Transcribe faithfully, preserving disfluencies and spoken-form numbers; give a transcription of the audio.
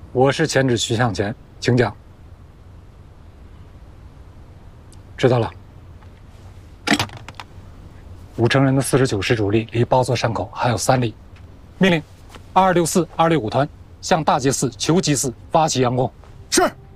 我是前指徐向前，请讲。知道了。武城人的四十九师主力离包座山口还有三里，命令二六四、二六五团向大街寺、求吉寺发起佯攻。 是。